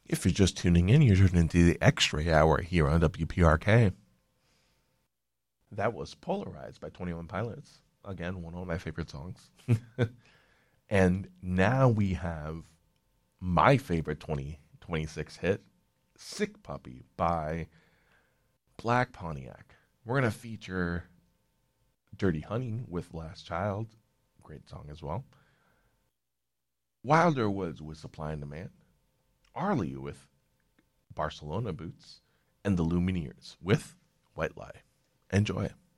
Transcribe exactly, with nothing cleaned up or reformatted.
If you're just tuning in, you're tuning into the X-Ray Hour here on W P R K. That was Polarized by twenty-one Pilots. Again, one of my favorite songs. And now we have my favorite twenty twenty-six hit, Sick Puppy by Black Pontiac. We're going to feature Dirty Honey with Last Child. Great song as well. Wilder Woods with Supply and Demand. Arlie with Barcelona Boots. And the Lumineers with White Lie. Enjoy.